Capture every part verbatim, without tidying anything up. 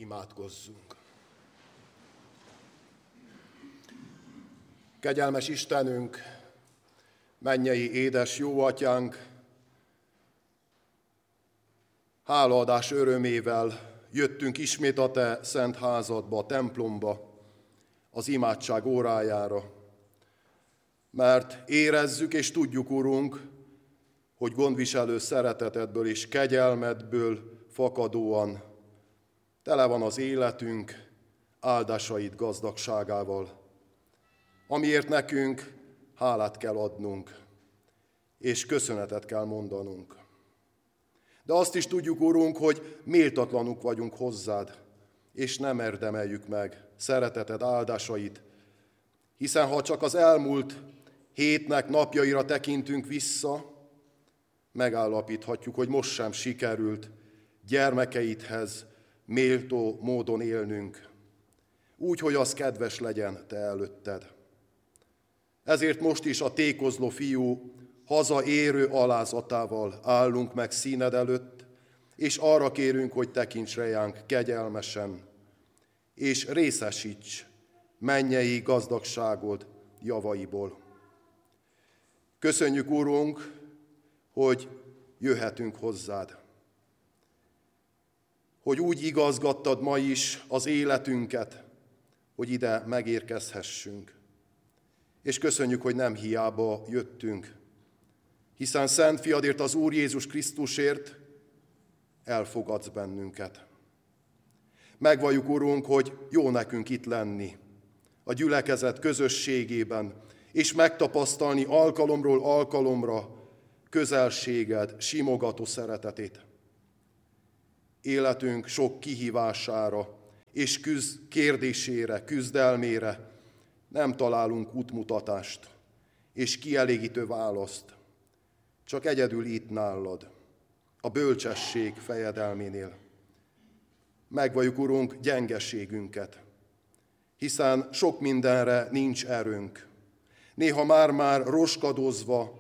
Imádkozzunk. Kegyelmes Istenünk, mennyei édes jó atyánk, hálaadás örömével jöttünk ismét a te szent házadba, a templomba, az imádság órájára, mert érezzük és tudjuk, Urunk, hogy gondviselő szeretetedből és kegyelmedből fakadóan tele van az életünk áldásaid gazdagságával, amiért nekünk hálát kell adnunk, és köszönetet kell mondanunk. De azt is tudjuk, Urunk, hogy méltatlanuk vagyunk hozzád, és nem érdemeljük meg szereteted áldásait, hiszen ha csak az elmúlt hétnek napjaira tekintünk vissza, megállapíthatjuk, hogy most sem sikerült gyermekeidhez méltó módon élnünk, úgy, hogy az kedves legyen te előtted. Ezért most is a tékozló fiú hazaérő alázatával állunk meg színed előtt, és arra kérünk, hogy tekints ránk kegyelmesen, és részesíts mennyei gazdagságod javaiból. Köszönjük, Urunk, hogy jöhetünk hozzád, hogy úgy igazgattad ma is az életünket, hogy ide megérkezhessünk. És köszönjük, hogy nem hiába jöttünk, hiszen Szent Fiadért, az Úr Jézus Krisztusért elfogadsz bennünket. Megvalljuk, Urunk, hogy jó nekünk itt lenni a gyülekezet közösségében, és megtapasztalni alkalomról alkalomra közelséged, simogató szeretetét. Életünk sok kihívására és küzd, kérdésére, küzdelmére nem találunk útmutatást és kielégítő választ, csak egyedül itt nálad, a bölcsesség fejedelménél. Megvalljuk, Urunk, gyengeségünket, hiszen sok mindenre nincs erőnk. Néha már-már roskadozva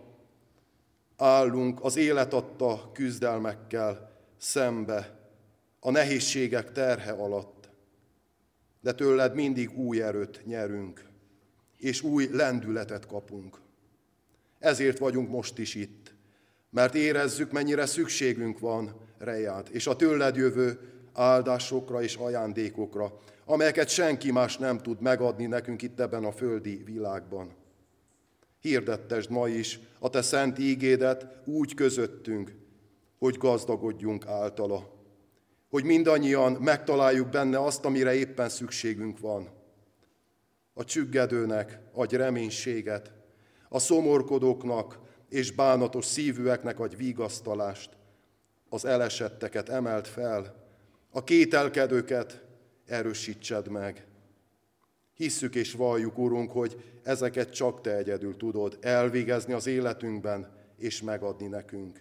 állunk az élet adta küzdelmekkel szembe, a nehézségek terhe alatt, de tőled mindig új erőt nyerünk, és új lendületet kapunk. Ezért vagyunk most is itt, mert érezzük, mennyire szükségünk van rejád, és a tőled jövő áldásokra és ajándékokra, amelyeket senki más nem tud megadni nekünk itt ebben a földi világban. Hirdettesd ma is a te szent ígédet úgy közöttünk, hogy gazdagodjunk általa, hogy mindannyian megtaláljuk benne azt, amire éppen szükségünk van. A csüggedőnek adj reménységet, a szomorkodóknak és bánatos szívűeknek adj vigasztalást, az elesetteket emeld fel, a kételkedőket erősítsed meg. Hisszük és valljuk, Urunk, hogy ezeket csak te egyedül tudod elvégezni az életünkben és megadni nekünk.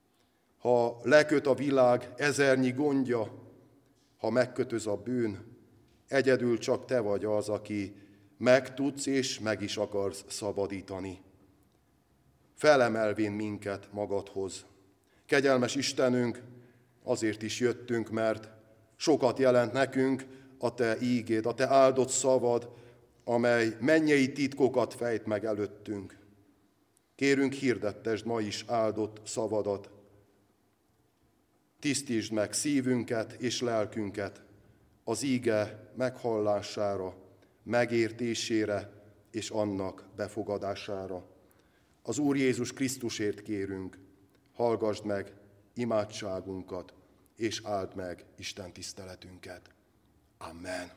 Ha leköt a világ ezernyi gondja, ha megkötöz a bűn, egyedül csak te vagy az, aki meg tudsz és meg is akarsz szabadítani. Felemelvén minket magadhoz. Kegyelmes Istenünk, azért is jöttünk, mert sokat jelent nekünk a te ígéd, a te áldott szavad, amely mennyei titkokat fejt meg előttünk. Kérünk, hirdettesd ma is áldott szavadat. Tisztítsd meg szívünket és lelkünket az íge meghallására, megértésére és annak befogadására. Az Úr Jézus Krisztusért kérünk, hallgasd meg imádságunkat, és áld meg Isten tiszteletünket. Amen.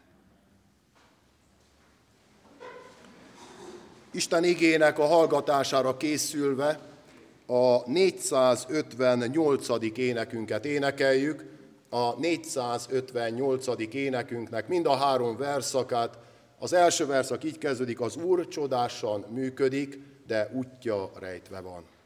Isten igének a hallgatására készülve a négyszázötvennyolcadik énekünket énekeljük. A négyszázötvennyolcadik énekünknek mind a három verszakát. Az első verszak így kezdődik: az Úr csodásan működik, de útja rejtve van.